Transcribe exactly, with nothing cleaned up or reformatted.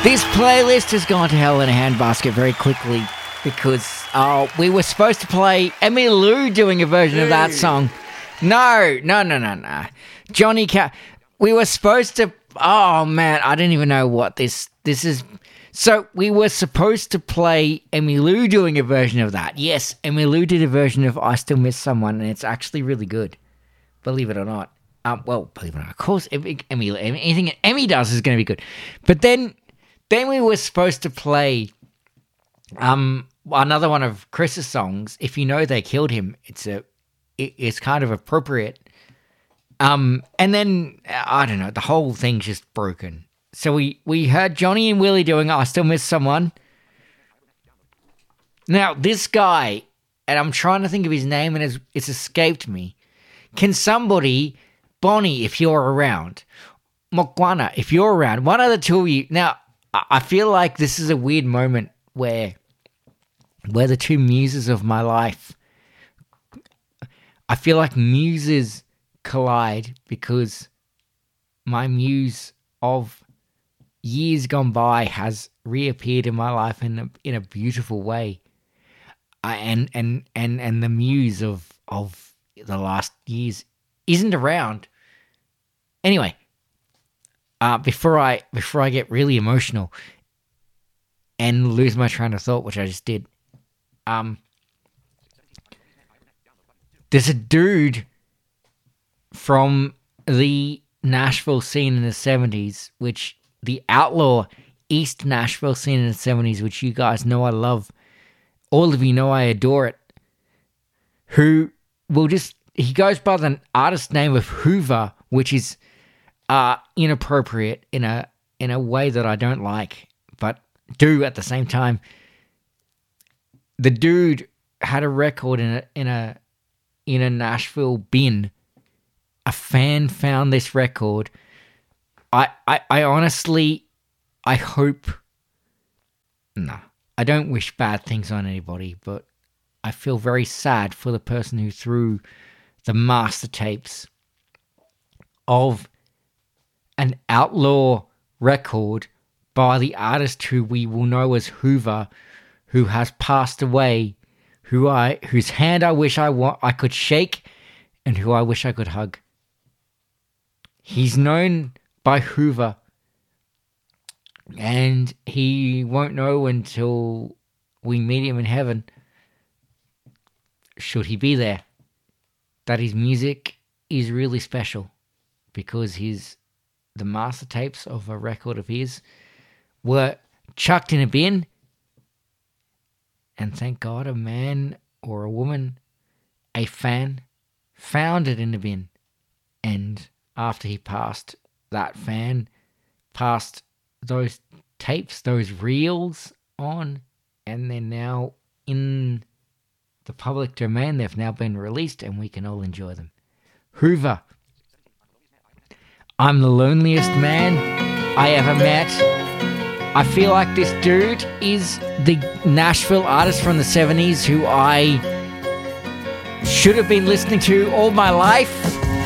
This playlist has gone to hell in a handbasket very quickly because uh, we were supposed to play Emmylou doing a version of that song. No, no, no, no, no. Johnny Cash. We were supposed to. Oh man, I didn't even know what this. This is. So we were supposed to play Emmylou doing a version of that. Yes, Emmylou did a version of "I Still Miss Someone," and it's actually really good. Believe it or not. Um, well, believe it or not. Of course, Emmy, anything Emmy does is going to be good. But then, then we were supposed to play um another one of Chris's songs. If you know they killed him, it's a it, it's kind of appropriate. Um, and then I don't know, the whole thing's just broken. So we we heard Johnny and Willie doing "I Still Miss Someone." Now this guy, and I'm trying to think of his name, and it's, it's escaped me. Can somebody, Bonnie, if you're around, Mokwana, if you're around, one of the two of you. Now, I feel like this is a weird moment where, where the two muses of my life, I feel like muses collide because my muse of years gone by has reappeared in my life in a, in a beautiful way. I, and, and, and, and the muse of, of, the last years isn't around. Anyway, uh, before I before I get really emotional and lose my train of thought, which I just did, um, there's a dude from the Nashville scene in the seventies, which the outlaw East Nashville scene in the seventies, which you guys know I love. All of you know I adore it. Who will just, he goes by the artist name of Hoover, which is uh, inappropriate in a in a way that I don't like, but do at the same time. The dude had a record in a in a in a Nashville bin. A fan found this record. I I, I honestly, I hope. Nah, I don't wish bad things on anybody, but I feel very sad for the person who threw the master tapes of an outlaw record by the artist who we will know as Hoover, who has passed away, who I whose hand I wish I wa- I could shake, and who I wish I could hug. He's known by Hoover, and he won't know until we meet him in heaven, should he be there, that his music is really special, because his the master tapes of a record of his were chucked in a bin, and thank God a man or a woman, a fan, found it in the bin, and after he passed, that fan passed those tapes, those reels on, and they're now in the public domain. They've now been released and we can all enjoy them. Hoover. I'm the loneliest man I ever met. I feel like this dude is the Nashville artist from the seventies who I should have been listening to all my life.